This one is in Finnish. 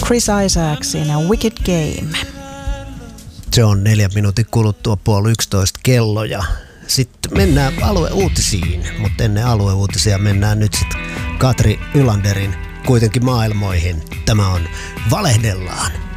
Chris Isaacsin Wicked Game. Se on 4 minuutin kuluttua 10:30 kello ja sitten mennään alueuutisiin, mutta ennen alueuutisia mennään nyt sitten Katri Ylanderin kuitenkin maailmoihin. Tämä on Valehdellaan.